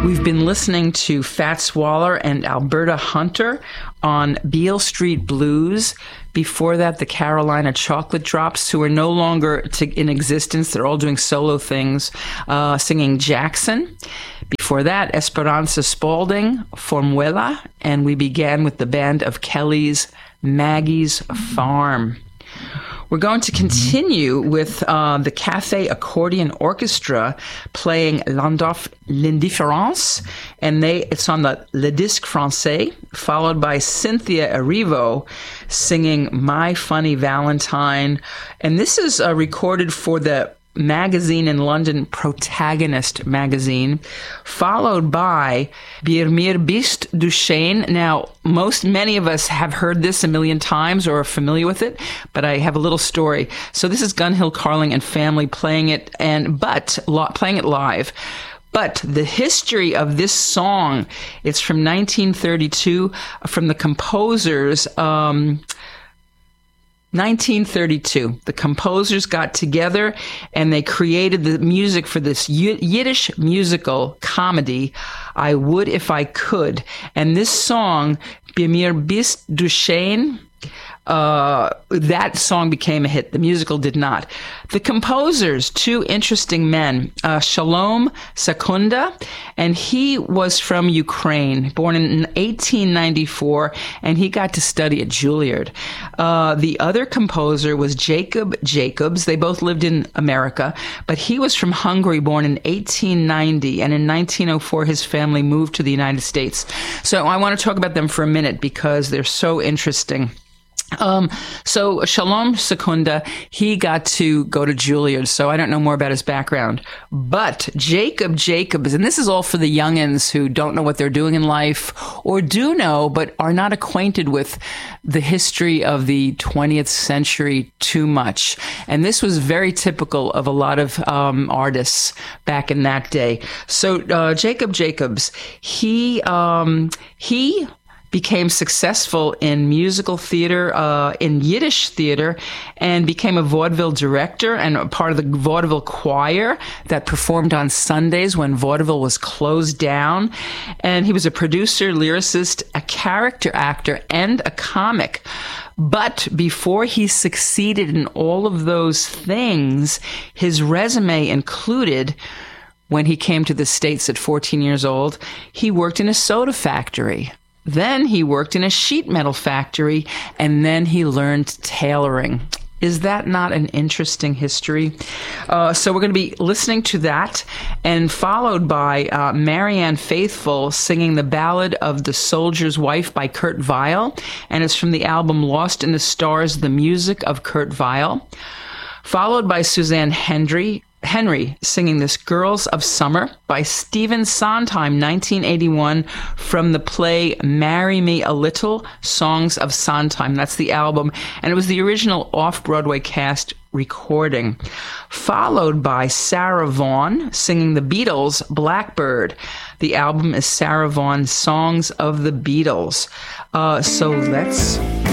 We've been listening to Fats Waller and Alberta Hunter on Beale Street Blues. Before that, the Carolina Chocolate Drops, who are no longer in existence. They're all doing solo things, singing Jackson. Before that, Esperanza Spalding, Formuela. And we began with the band of Kelly's Maggie's Farm. We're going to continue with the Cafe Accordion Orchestra playing L'Indifference, and it's on the Le Disque Français, followed by Cynthia Erivo singing My Funny Valentine. And this is recorded for the magazine in London, Protagonist magazine, followed by Bir mir bist du schön. Now, many of us have heard this a million times or are familiar with it, but I have a little story. So this is Gunhill Carling and family playing it, playing it live. But the history of this song, it's from 1932, from the composers. 1932, the composers got together and they created the music for this Yiddish musical comedy, I Would If I Could. And this song, Bi mir bist du schön, that song became a hit. The musical did not. The composers, two interesting men, Shalom Sakunda, and he was from Ukraine, born in 1894, and he got to study at Juilliard. The other composer was Jacob Jacobs. They both lived in America, but he was from Hungary, born in 1890, and in 1904 his family moved to the United States. So I want to talk about them for a minute because they're so interesting. So Shalom Sakunda, he got to go to Juilliard, so I don't know more about his background. But Jacob Jacobs, and this is all for the youngins who don't know what they're doing in life, or do know, but are not acquainted with the history of the 20th century too much. And this was very typical of a lot of artists back in that day. So Jacob Jacobs, he became successful in musical theater, in Yiddish theater, and became a vaudeville director and a part of the vaudeville choir that performed on Sundays when vaudeville was closed down. And he was a producer, lyricist, a character actor, and a comic. But before he succeeded in all of those things, his resume included, when he came to the States at 14 years old, he worked in a soda factory. Then he worked in a sheet metal factory, and then he learned tailoring. Is that not an interesting history? So we're going to be listening to that, and followed by Marianne Faithfull singing the Ballad of the Soldier's Wife by Kurt Weill, and it's from the album Lost in the Stars, the music of Kurt Weill. Followed by Suzanne Henry singing this Girls of Summer by Stephen Sondheim, 1981, from the play Marry Me a Little, Songs of Sondheim. That's the album, and it was the original off-Broadway cast recording. Followed by Sarah Vaughan singing the Beatles' Blackbird. The album is Sarah Vaughan's Songs of the Beatles. So let's